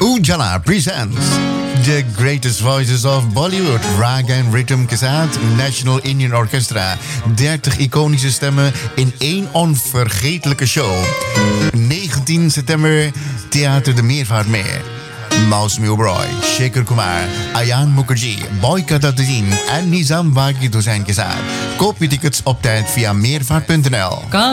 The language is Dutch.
Ujala presents The Greatest Voices of Bollywood, Raga and Rhythm के साथ National Indian Orchestra. 30 iconische stemmen in één onvergetelijke show. 19 september, Theater de Meervaartmeer. Maus Milroy, Shekhar Kumar, Ayan Mukherjee, Boyka Datuddin en Nizam Wagid Hussain के साथ. Koop je tickets op tijd via meervaart.nl.